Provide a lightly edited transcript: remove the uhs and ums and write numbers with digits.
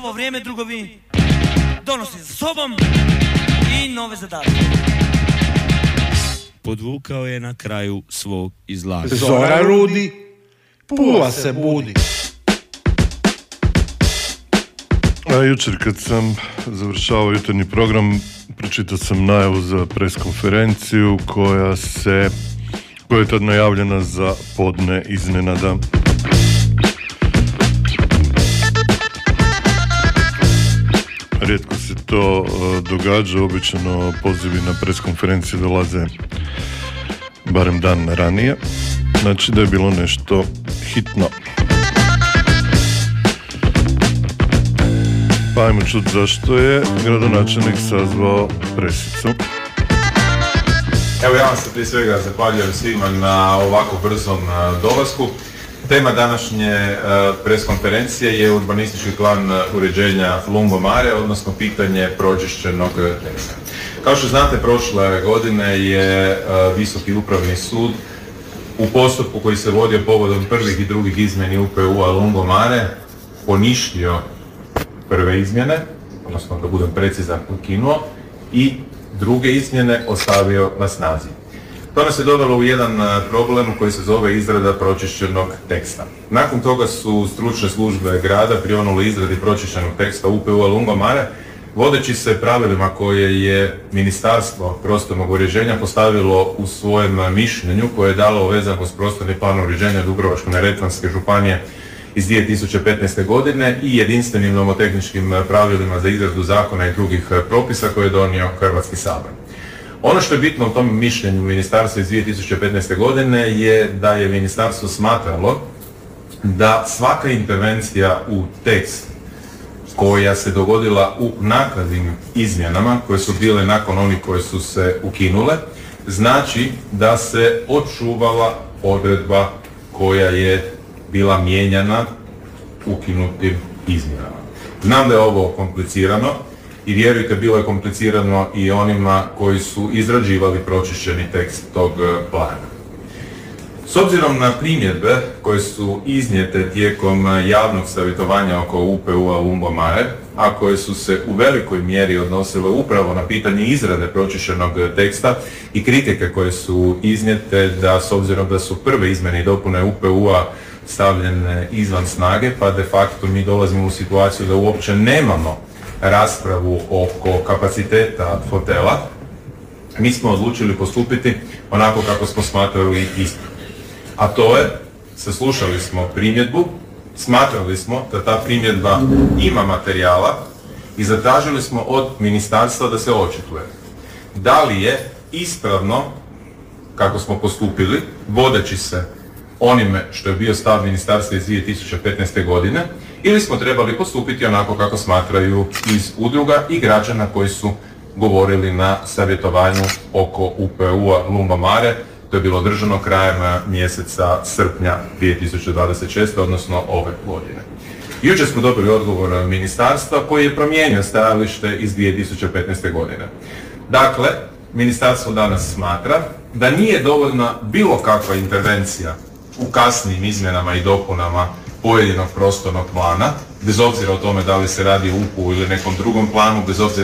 Novo vrijeme, drugovi, donosi za sobom i nove zadatke. Podvukao je na kraju svog izlaganja. Zora rudi, Pula se budi. Jučer kad sam završavao jutarnji program, pročitao sam najavu za preskonferenciju koja je tad najavljena za podne iznenada. Rijetko se to događa, obično pozivi na preskonferencije dolaze barem dan ranije, znači da je bilo nešto hitno. Pa ajmo čuti zašto je gradonačelnik sazvao presicu. Evo ja vam se prije svega zahvaljujem svima na ovako brzom dolasku. Tema današnje preskonferencije je urbanistički plan uređenja Lungomare, odnosno pitanje pročišćenog teksta. Kao što znate, prošle godine je Visoki upravni sud u postupku koji se vodio povodom prvih i drugih izmjeni UPU-a Lungomare poništio prve izmjene, odnosno da budem precizan, ukinuo, i druge izmjene ostavio na snazi. To nas je dovelo u jedan problem koji se zove izrada pročišćenog teksta. Nakon toga su stručne službe grada prionule izradi pročišćenog teksta UPU-a Lungomare, vodeći se pravilima koje je Ministarstvo prostornog uređenja postavilo u svojem mišljenju koje je dalo vezano s prostorni plan uređenja Dubrovačko-neretvanske županije iz 2015. godine i jedinstvenim nomotehničkim pravilima za izradu zakona i drugih propisa koje je donio Hrvatski sabor. Ono što je bitno u tom mišljenju ministarstva iz 2015. godine je da je ministarstvo smatralo da svaka intervencija u tekst koja se dogodila u naknadnim izmjenama, koje su bile nakon onih koje su se ukinule, znači da se očuvala odredba koja je bila mijenjana ukinutim izmjenama. Znam da je ovo komplicirano i vjerujte, bilo je komplicirano i onima koji su izrađivali pročišćeni tekst tog plana. S obzirom na primjedbe koje su iznijete tijekom javnog savjetovanja oko UPU-a Lungomare, a koje su se u velikoj mjeri odnosile upravo na pitanje izrade pročišćenog teksta i kritike koje su iznijete da s obzirom da su prve izmjene i dopune UPU-a stavljene izvan snage, pa de facto mi dolazimo u situaciju da uopće nemamo raspravu oko kapaciteta hotela, mi smo odlučili postupiti onako kako smo smatrali ispravno. A to je, saslušali smo primjedbu, smatrali smo da ta primjedba ima materijala i zatražili smo od ministarstva da se očituje. Da li je ispravno kako smo postupili, vodeći se onime što je bio stav ministarstva iz 2015. godine, ili smo trebali postupiti onako kako smatraju iz udruga i građana koji su govorili na savjetovanju oko UPU-a Lungomare. To je bilo održano krajem mjeseca srpnja 2026. odnosno ove godine. Jučer smo dobili odgovor ministarstva koji je promijenio stajalište iz 2015. godine. Dakle, ministarstvo danas smatra da nije dovoljna bilo kakva intervencija u kasnijim izmjenama i dopunama pojedinog prostornog plana, bez obzira o tome da li se radi o UPU ili nekom drugom planu, bez obzira